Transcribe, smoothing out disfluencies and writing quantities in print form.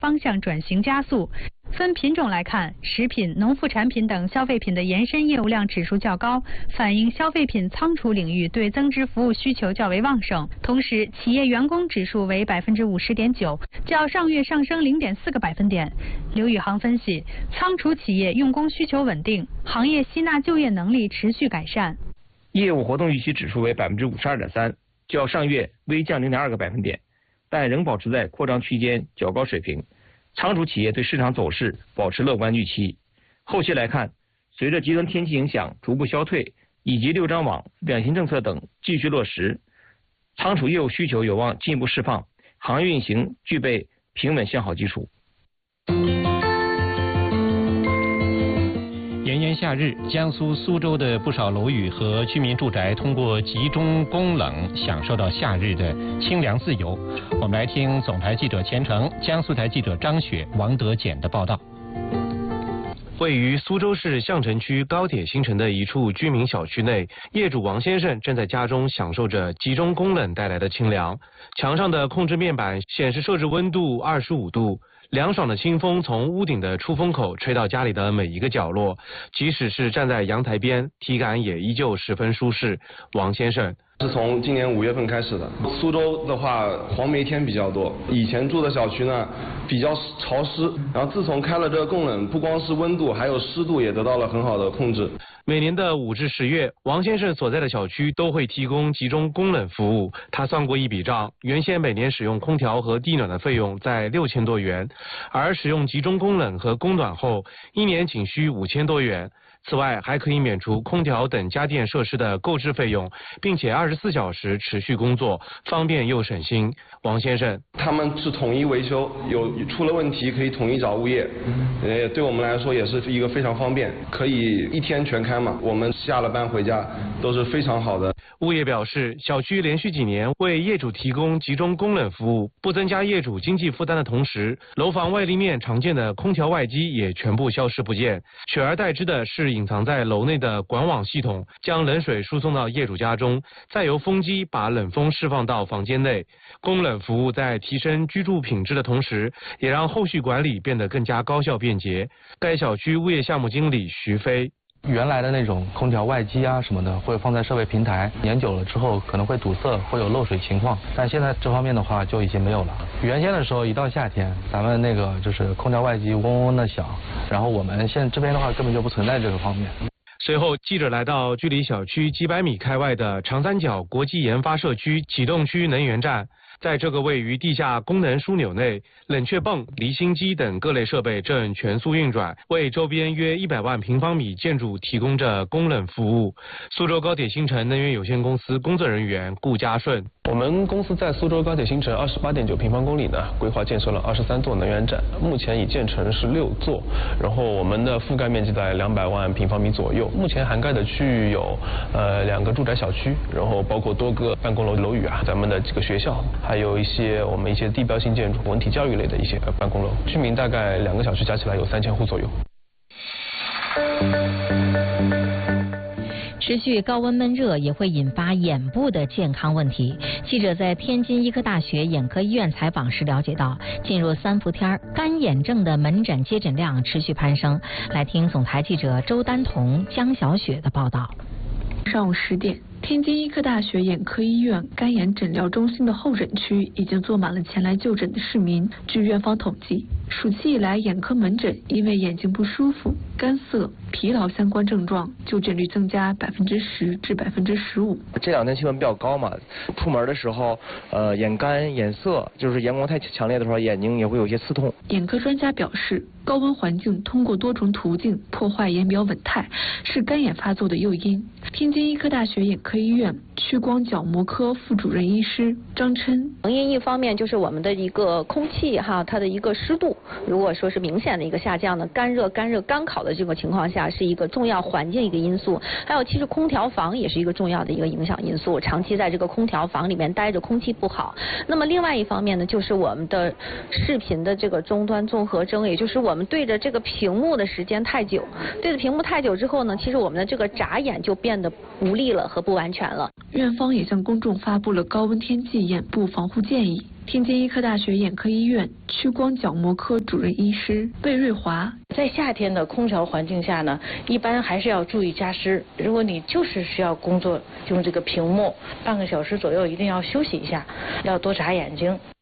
方向转型加速。分品种来看，食品、农副产品等消费品的延伸业务量指数较高，反映消费品仓储领域对增值服务需求较为旺盛。同时，企业员工指数为50.9%，较上月上升0.4个百分点。刘宇航分析，仓储企业用工需求稳定，行业吸纳就业能力持续改善。 业务活动预期指数为52.3%，较上月微降0.2个百分点，但仍保持在扩张区间较高水平。仓储企业对市场走势保持乐观预期。后期来看，随着极端天气影响逐步消退，以及6张网两新政策等继续落实，仓储业务需求有望进一步释放，行业运行具备平稳向好基础。 炎炎夏日，江苏苏州的不少楼宇和居民住宅通过集中供冷，享受到夏日的清凉自由。我们来听总台记者钱成、江苏台记者张雪、王德简的报道。 位于苏州市相城区高铁新城的一处居民小区内，业主王先生正在家中享受着集中供冷带来的清凉。墙上的控制面板显示设置温度25度。凉爽的清风从屋顶的出风口吹到家里的每一个角落，即使是站在阳台边，体感也依旧十分舒适。王先生是从今年5月份开始的。苏州的话，黄梅天比较多，以前住的小区呢比较潮湿，然后自从开了这个供冷，不光是温度，还有湿度也得到了很好的控制。 每年的5至10月，王先生所在的小区都会提供集中供冷服务。他算过一笔账，原先每年使用空调和地暖的费用在6000多元，而使用集中供冷和供暖后，一年仅需5000多元。此外，还可以免除空调等家电设施的购置费用，并且24小时持续工作，方便又省心。王先生， 他们是统一维修，出了问题可以统一找物业，对我们来说也是一个非常方便，可以一天全开嘛。我们下了班回家都是非常好的。 物业表示，小区连续几年为业主提供集中供冷服务，不增加业主经济负担的同时，楼房外立面常见的空调外机也全部消失不见，取而代之的是隐藏在楼内的管网系统，将冷水输送到业主家中，再由风机把冷风释放到房间内。供冷服务在提升居住品质的同时，也让后续管理变得更加高效便捷。该小区物业项目经理徐飞， 原来的那种空调外机啊什么的会放在设备平台，年久了之后可能会堵塞，会有漏水情况，但现在这方面的话就已经没有了。原先的时候一到夏天，咱们那个就是空调外机嗡嗡的响，然后我们现在这边的话根本就不存在这个方面。 随后，记者来到距离小区几百米开外的长三角国际研发社区启动区能源站。在这个位于地下功能枢纽内，冷却泵、离心机等各类设备正全速运转，为周边约100万平方米建筑提供着供冷服务。苏州高铁新城能源有限公司工作人员顾家顺， 我们公司在苏州高铁新城28.9平方公里呢，规划建设了23座能源站，目前已建成是6座，然后我们的覆盖面积在200万平方米左右，目前涵盖的区域有2个住宅小区，然后包括多个办公楼宇啊，咱们的几个学校。还有我们一些地标性建筑、文体教育类的一些办公楼，居民大概2个小区加起来有3000户左右。 持续高温闷热也会引发眼部的健康问题。记者在天津医科大学眼科医院采访时了解到，进入3伏天，干眼症的门诊接诊量持续攀升。来听总台记者周丹彤、江小雪的报道。 上午10点，天津医科大学眼科医院干眼诊疗中心的候诊区已经坐满了前来就诊的市民。据院方统计，暑期以来眼科门诊因为眼睛不舒服、干涩、疲劳相关症状，就诊率增加10%至15%。 这2天气温比较高嘛，出门的时候，眼干、眼涩，就是阳光太强烈的时候，眼睛也会有些刺痛。 眼科专家表示，高温环境通过多种途径破坏眼表稳态，是干眼发作的诱因。天津医科大学眼科医院屈光角膜科副主任医师张琛， 成因一方面就是我们的一个空气它的一个湿度，如果说是明显的一个下降呢，干热干烤的这个情况下是一个重要环境一个因素。还有其实空调房也是一个重要的一个影响因素，长期在这个空调房里面待着，空气不好。那么另外一方面呢，就是我们的视频的这个终端综合征，也就是我们对着这个屏幕的时间太久，对着屏幕太久之后呢，其实我们的这个眨眼就变得无力了和不完全了。 院方也向公众发布了高温天气眼部防护建议， 天津医科大学眼科医院屈光角膜科主任医师魏瑞华， 在夏天的空调环境下呢，一般还是要注意加湿。如果你就是需要工作用这个屏幕，半个小时左右一定要休息一下，要多眨眼睛。